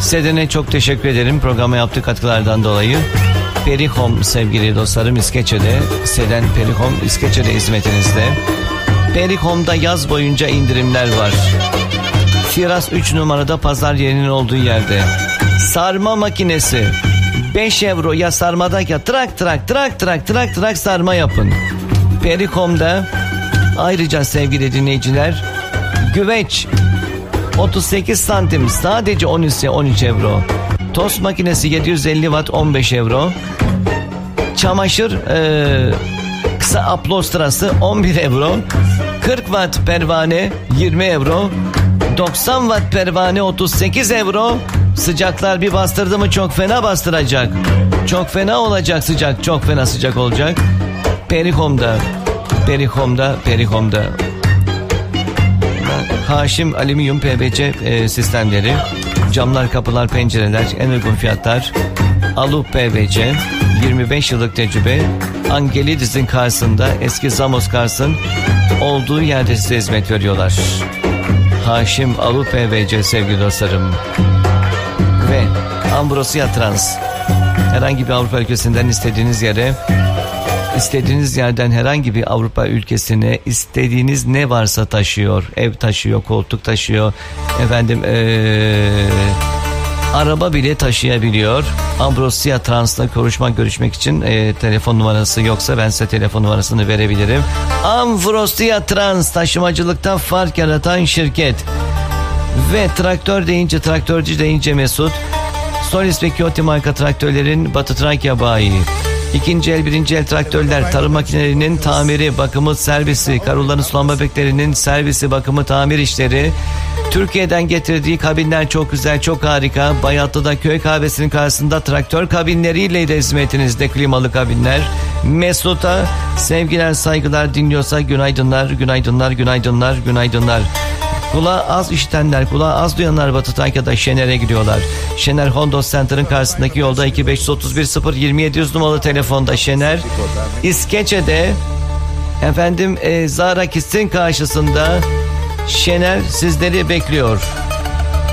Seden'e çok teşekkür ederim programa yaptığı katkılardan dolayı. Perihom sevgili dostlarım İskeçe'de. Seden Perihom İskeçe'de hizmetinizde. Perihom'da yaz boyunca indirimler var. Firas 3 numarada pazar yerinin olduğu yerde. Sarma makinesi 5 euro ya sarmadayken trak sarma yapın. Perihom'da ayrıca sevgili dinleyiciler güveç 38 santim sadece 13 euro. Tost makinesi 750 watt 15 euro. Çamaşır kısa aplostrası 11 euro. 40 watt pervane 20 euro. 90 watt pervane 38 euro. Sıcaklar bir bastırdı mı çok fena bastıracak. Çok fena olacak sıcak. Çok fena sıcak olacak. Perihom'da. Haşim Alüminyum PVC sistemleri. Camlar, kapılar, pencereler en uygun fiyatlar. Alu PVC 25 yıllık tecrübe. Angelidis'in karşısında eski Zamos Kars'ın olduğu yerde size hizmet veriyorlar. Haşim Alu PVC sevgili dostlarım. Ve Ambrosia Trans. Herhangi bir Avrupa ülkesinden istediğiniz yere, istediğiniz yerden herhangi bir Avrupa ülkesine istediğiniz ne varsa taşıyor. Ev taşıyor, koltuk taşıyor. Araba bile taşıyabiliyor. Ambrosia Trans'la görüşmek için telefon numarası yoksa ben size telefon numarasını verebilirim. Ambrosia Trans, taşımacılıkta fark yaratan şirket. Ve traktörcü deyince Mesut. Solis ve Kiyoti marka traktörlerin Batı Trakya bayi. İkinci el, birinci el traktörler, tarım makinelerinin tamiri, bakımı, servisi, karulların sulama beklerinin servisi, bakımı, tamir işleri. Türkiye'den getirdiği kabinler çok güzel, çok harika. Bayatlı'da köy kahvesinin karşısında traktör kabinleriyle de hizmetinizde, klimalı kabinler. Mesut'a sevgiler, saygılar, dinliyorsa günaydınlar. Kulağı az işitenler, kulağı az duyanlar Batı Trakya'da Şener'e gidiyorlar. Şener Honda Center'ın karşısındaki yolda 2531 numaralı telefonda Şener. İskeçe'de Zara Kiss'in karşısında Şener sizleri bekliyor.